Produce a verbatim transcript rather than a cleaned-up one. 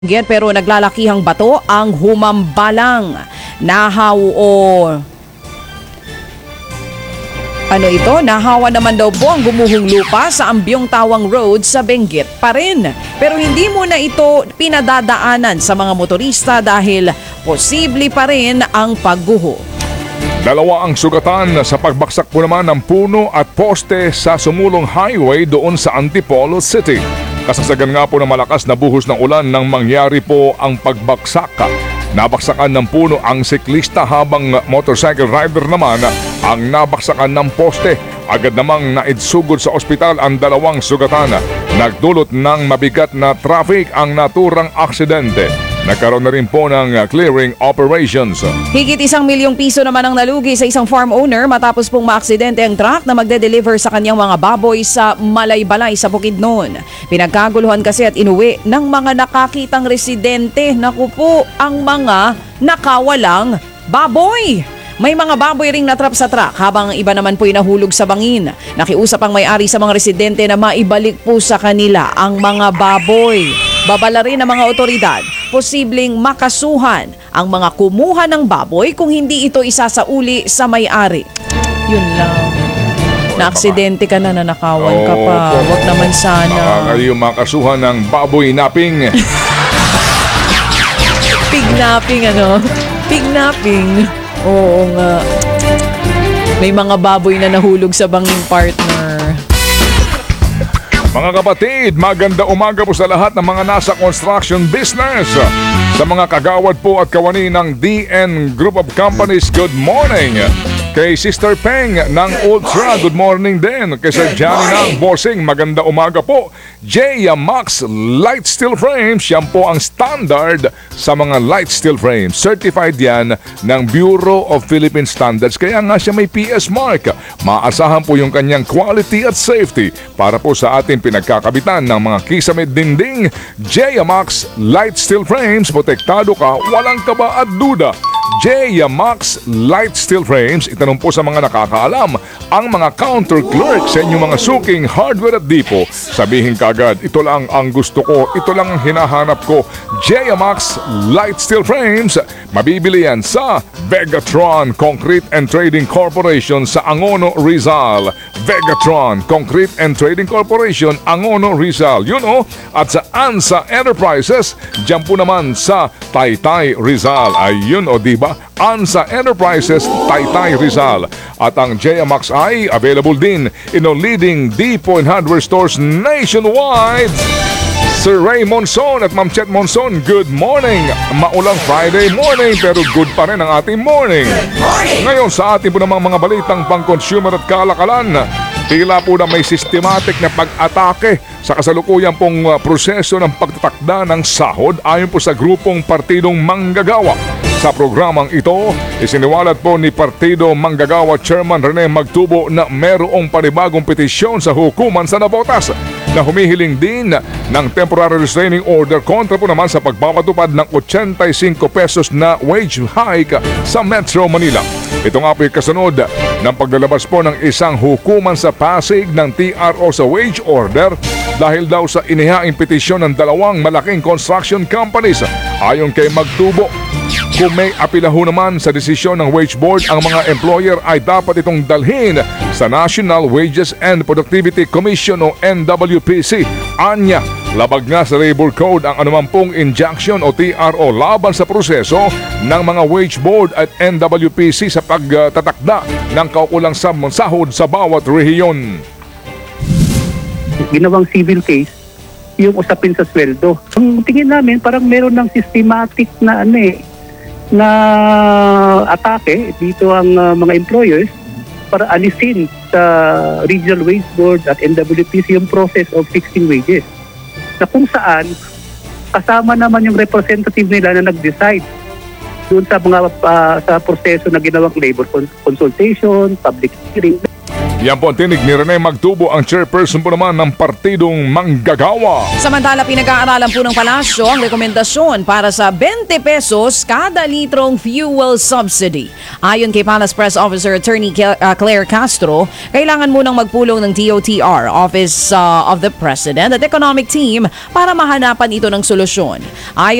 Get pero naglalakihang bato ang humambalang. Nahaw o ano ito? Nahawa naman daw po ang gumuhong lupa sa Ambyong Tawang Road sa Benguet pa rin. Pero hindi muna ito pinadadaanan sa mga motorista dahil posible pa rin ang pagguho. Dalawa ang sugatan sa pagbaksak po naman ng puno at poste sa sumulong highway doon sa Antipolo City. Kasasagan nga po ng malakas na buhos ng ulan nang mangyari po ang pagbaksak. Nabaksakan ng puno ang siklista habang motorcycle rider naman ang nabaksakan ng poste. Agad namang naidsugod sa ospital ang dalawang sugatan. Nagdulot ng mabigat na traffic ang naturang aksidente. Nagkaroon na rin po ng clearing operations. Higit isang milyong piso naman ang nalugi sa isang farm owner matapos pong maaksidente ang truck na magde-deliver sa kanyang mga baboy sa Malaybalay sa Bukidnon. Pinagkaguluhan kasi at inuwi ng mga nakakitang residente. Naku po, ang mga nakawalang baboy. May mga baboy ring natrap sa truck habang iba naman po'y nahulog sa bangin. Nakiusap ang may-ari sa mga residente na maibalik po sa kanila ang mga baboy. Babala rin ng mga otoridad, posibleng makasuhan ang mga kumuha ng baboy kung hindi ito isasauli sa may-ari. Yun lang. Na-aksidente ka na, nanakawan ka pa. Opo. Huwag naman sana. Baka kayo makasuhan ng baboy napping. Pignapping ano? Pignapping. Oo nga. May mga baboy na nahulog sa bangin, partner. Mga kapatid, maganda umaga po sa lahat ng mga nasa construction business. Sa mga kagawad po at kawani ng D N Group of Companies, good morning. Kay Sister Peng ng Ultra, good morning din. Kay Sir Johnny ng Bossing, maganda umaga po. J Max Light Steel Frames, yan po ang standard sa mga light steel frames. Certified yan ng Bureau of Philippine Standards, kaya nga siya may P S mark. Maasahan po yung kanyang quality at safety para po sa ating pinagkakabitan ng mga kisame dinding. J Max Light Steel Frames, protektado ka, walang kaba at duda. J Max Light Steel Frames, itanong po sa mga nakakaalam, ang mga counter clerk sa inyong mga suking hardware at depot. Sabihin kagad, ito lang ang gusto ko, ito lang ang hinahanap ko. J Max Light Steel Frames, mabibili yan sa Vegatron Concrete and Trading Corporation sa Angono, Rizal. Vegatron Concrete and Trading Corporation, Angono, Rizal. Yun o, at sa ANSA Enterprises, dyan po naman sa Taytay, Rizal. Ayun o, diba? ANSA Enterprises, Taytay, Rizal. At ang J M X ay available din in all leading depot and hardware stores nationwide. Sir Ray Monson at Ma'am Chet Monson, good morning. Maulang Friday morning pero good pa rin ang ating morning. Ngayon sa ating po namang mga balitang pang-consumer at kalakalan, tila po na may systematic na pag-atake sa kasalukuyan pong uh, proseso ng pagtatakda ng sahod ayon po sa grupong Partidong Manggagawa. Sa programang ito, isiniwalat po ni Partido Manggagawa Chairman Rene Magtubo na merong panibagong petisyon sa hukuman sa nabotas na humihiling din ng temporary restraining order kontra po naman sa pagpapatupad ng eighty-five pesos na wage hike sa Metro Manila. Ito nga po yung kasunod ng paglalabas po ng isang hukuman sa Pasig ng T R O sa wage order dahil daw sa inihaing petisyon ng dalawang malaking construction companies. Ayon kay Magtubo, kung may apilaho naman sa desisyon ng wage board, ang mga employer ay dapat itong dalhin sa National Wages and Productivity Commission o N W P C. Anya, labag nga sa labor code ang anumampong injunction o T R O laban sa proseso ng mga wage board at N W P C sa pagtatakda ng kaukulang sahod sa bawat rehiyon. Ginawang civil case yung usapin sa sweldo. Ang tingin namin parang meron ng systematic na ano eh, na atake dito ang uh, mga employers para alisin sa Regional Wage Board at N W P C yung process of fixing wages. Na kung saan kasama naman yung representative nila na nag-decide doon sa mga uh, sa proseso na ginawang labor consultation, public hearing. Yan po ang tinig ni Rene Magtubo, ang chairperson po naman ng Partidong Manggagawa. Samantala, pinag-aaralan po ng palasyo ang rekomendasyon para sa twenty pesos kada litrong fuel subsidy. Ayon kay Palace Press Officer Attorney Claire Castro, kailangan munang magpulong ng D O T R, Office uh, of the President at Economic Team para mahanapan ito ng solusyon. Ayon